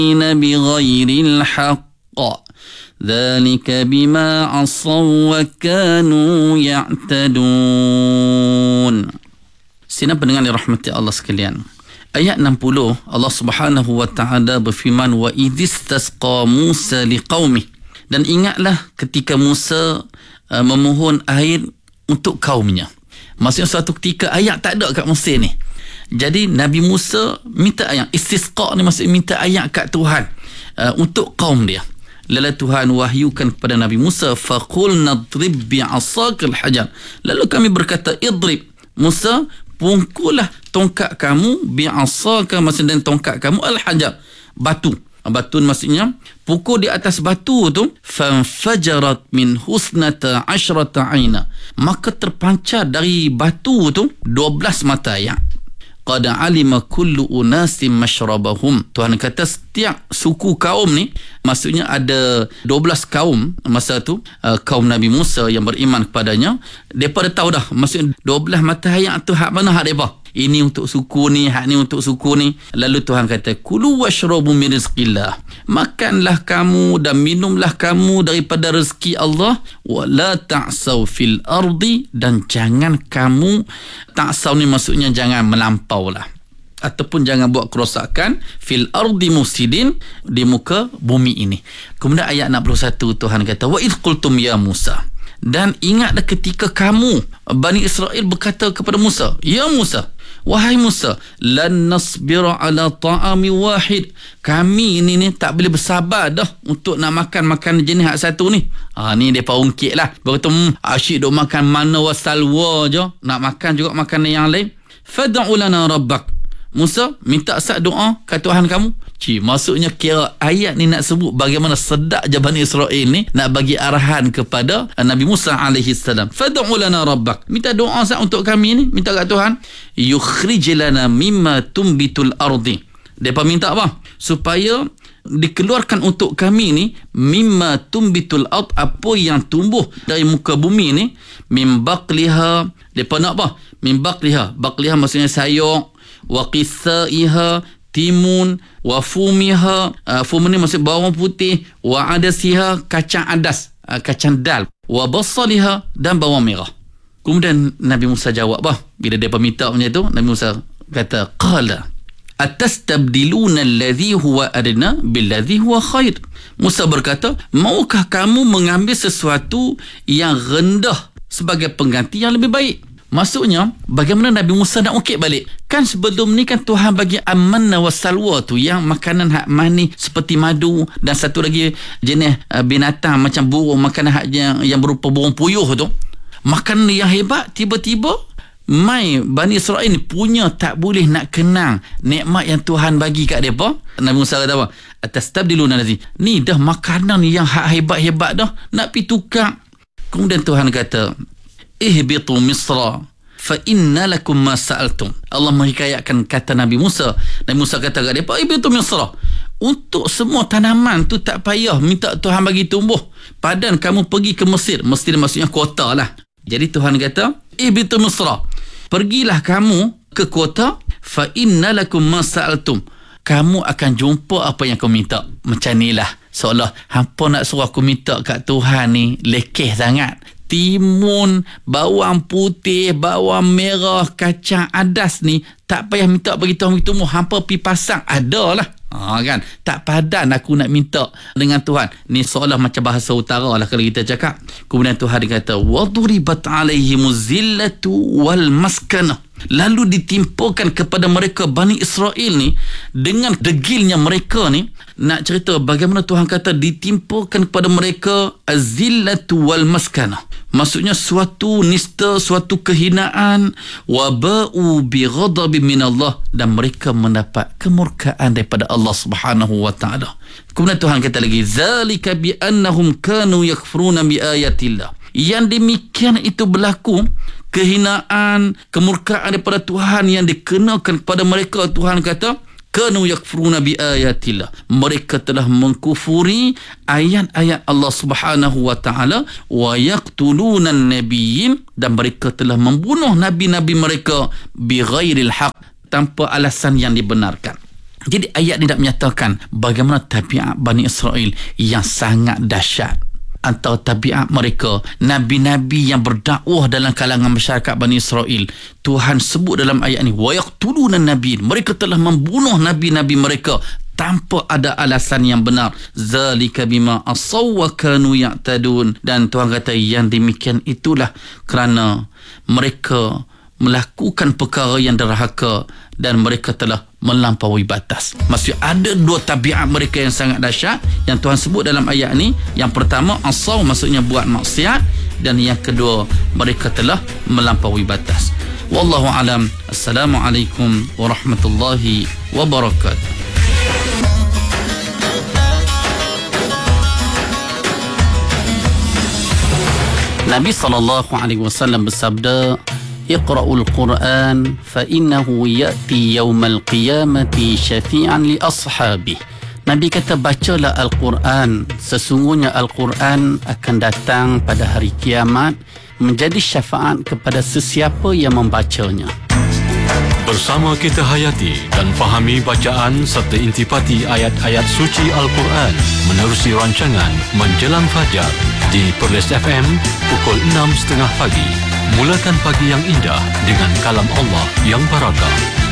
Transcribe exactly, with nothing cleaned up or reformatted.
بغير الحق ذلك بما عصوا وكانوا يعتدون. Sina pendengar dirahmati Allah sekalian. Ayat enam puluh, Allah Subhanahu wa taala berfirman, wa idistasqa Musa liqaumih. Dan ingatlah ketika Musa uh, memohon air untuk kaumnya. Maksudnya suatu ketika air tak ada kat Mesir ni. Jadi Nabi Musa minta air. Istisqa ni maksudnya minta air kat Tuhan uh, untuk kaum dia. Lalu Tuhan wahyukan kepada Nabi Musa, faqulna idrib bi'asakal hajar. Lalu kami berkata, idrib Musa, pungkullah tongkat kamu bi'asaka, maksudnya tongkat kamu al-hajar, batu. Batu maksudnya pukul di atas batu tu, fanfajarat min husnata asyrata aina, maka terpancar dari batu tu dua belas mata air. Qad alima kullu unasim mashrabahum. Tuhan kata setiap suku kaum ni, maksudnya ada dua belas kaum masa tu, uh, kaum Nabi Musa yang beriman kepadanya, mereka dah tahu dah, maksudnya dua belas mata air tu hak mana hak mereka. Ini untuk suku ni, hak ni untuk suku ni. Lalu Tuhan kata, kulu washrabu min rizqillah, makanlah kamu dan minumlah kamu daripada rezeki Allah, wala ta'saw fil ardi, dan jangan kamu, ta'saw ni maksudnya jangan melampau lah, ataupun jangan buat kerosakan, fil ardi mufsidin, di muka bumi ini. Kemudian ayat enam puluh satu Tuhan kata, wa idh qultum ya Musa, dan ingatlah ketika kamu Bani Israel berkata kepada Musa, ya Musa, wahai Musa, lan nasbira ala ta'ami wahid, kami ini ni tak boleh bersabar dah untuk nak makan makan jenis hak satu ni. Ha, ni mereka ungkit lah, berkata hmm, asyik duk makan mana wa salwa je, nak makan juga makanan yang lain. Fad'u lana rabbak, Musa minta sat doa ke Tuhan kamu. Cik, maksudnya kira ayat ni nak sebut bagaimana sedap je Bani Israel ni nak bagi arahan kepada Nabi Musa alaihi salam. Fad'u lana rabbak, minta doa sat untuk kami ni, minta kat Tuhan, yukhrij lana mimma tumbitul ardi. Depa minta apa? Supaya dikeluarkan untuk kami ni mimma tumbitul ard, apa yang tumbuh dari muka bumi ni, mim baqliha. Depa nak apa? Mim baqliha. Baqliha maksudnya sayur, wa qithaiha, timun, wa fumiha, uh, fum ni maksud bawang putih, wa adasiha, kacang adas, uh, kacang dal, wa basaliha, dan bawang merah. Kemudian Nabi Musa jawab bah, bila dia minta macam tu, Nabi Musa kata, qala atastabdiluna alladhi huwa adna billadhi huwa khair. Musa berkata, maukah kamu mengambil sesuatu yang rendah sebagai pengganti yang lebih baik? Maksudnya, bagaimana Nabi Musa nak ungkit balik? Kan sebelum ni kan Tuhan bagi amanna wa salwa tu, yang makanan hak manis seperti madu, dan satu lagi jenis uh, binatang macam burung, makanan hak yang, yang berupa burung puyuh tu. Makanan yang hebat, tiba-tiba mai Bani Israel ni punya tak boleh nak kenang nikmat yang Tuhan bagi kat mereka. Nabi Musa kata apa? Atastabdiluna allazi, ni dah makanan yang hak hebat-hebat dah nak pi tukar. Kemudian Tuhan kata, ihbitu misra fa inna lakum ma sa'altum. Allah menghikayatkan kata Nabi Musa. Nabi Musa kata kat depa, ihbitu misra, untuk semua tanaman tu tak payah minta Tuhan bagi tumbuh, padan kamu pergi ke Mesir. Mesir maksudnya kota lah. Jadi Tuhan kata, ihbitu misra, pergilah kamu ke kota, fa inna lakum ma sa'altum, kamu akan jumpa apa yang kau minta. Macam ni lah, seolah hampa nak suruh aku minta kat Tuhan ni lekeh sangat. Timun, bawang putih, bawang merah, kacang adas ni tak payah minta bagi Tuhan bagi tumbuh, hampa pi pasang ada lah. Ha, kan, tak padan aku nak minta dengan Tuhan ni, seolah macam bahasa utara lah kalau kita cakap. Kemudian Tuhan kata, waduribat alaihimuz zillatu wal maskanah, lalu ditimpakan kepada mereka Bani Israel ni dengan degilnya mereka ni. Nak cerita bagaimana Tuhan kata ditimpakan kepada mereka az-zillatu wal maskanah, maksudnya suatu nista, suatu kehinaan, waba'u bi ghadabin min Allah, dan mereka mendapat kemurkaan daripada Allah Subhanahu wa taala. Kemudian Tuhan kata lagi, zalika bi annahum kanu yakfuruna bi ayatillah, yang demikian itu berlaku, kehinaan, kemurkaan daripada Tuhan yang dikenakan kepada mereka. Tuhan kata, kanu yakfuruna bi ayatillah, mereka telah mengkufuri ayat-ayat Allah Subhanahu wa taala, wa yaqtuluna an-nabiyyin, dan mereka telah membunuh nabi-nabi mereka bi ghairil haq, tanpa alasan yang dibenarkan. Jadi ayat ini nak menyatakan bagaimana tabiat Bani Israel yang sangat dahsyat, atau tabiat mereka, nabi-nabi yang berdakwah dalam kalangan masyarakat Bani Israel. Tuhan sebut dalam ayat ini, wa yaqtuluna nabiyin, mereka telah membunuh nabi-nabi mereka tanpa ada alasan yang benar. Zalika bima asaw wa kanu ya'tadun. Dan Tuhan kata yang demikian itulah kerana mereka melakukan perkara yang derhaka dan mereka telah melampaui batas. Maksudnya ada dua tabiat mereka yang sangat dahsyat yang Tuhan sebut dalam ayat ni. Yang pertama asaw, maksudnya buat maksiat, dan yang kedua mereka telah melampaui batas. Wallahu alam. Assalamualaikum warahmatullahi wabarakatuh. Nabi sallallahu alaihi wasallam bersabda, Iqra'ul Quran fa innahu ya'ti yawmal qiyamati syafi'an li ashabih. Nabi kata, bacalah Al-Quran, sesungguhnya Al-Quran akan datang pada hari kiamat menjadi syafaat kepada sesiapa yang membacanya. Bersama kita hayati dan fahami bacaan serta intipati ayat-ayat suci Al-Quran menerusi rancangan Menjelang Fajar di Perlis F M pukul enam tiga puluh pagi. Mulakan pagi yang indah dengan kalam Allah yang barakah.